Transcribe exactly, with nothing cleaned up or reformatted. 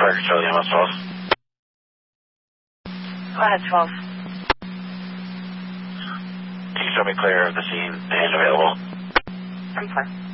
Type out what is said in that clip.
Parker Charlie, M S twelve. Go ahead, twelve. Can you show me clear of the scene and available? I'm fine.